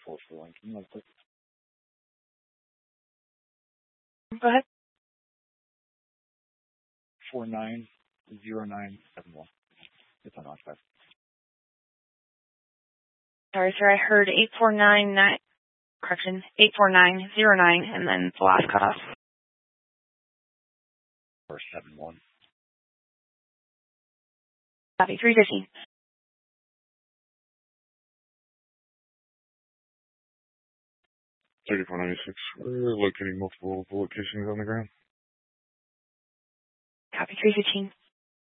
441. Can you like put Go ahead. 490971? It's on occupied. Sorry, sir. I heard 8499. Correction, 84909, and then the last cutoff. 471. Copy. 315. 3496. We're locating multiple bullet casings on the ground. Copy. 315.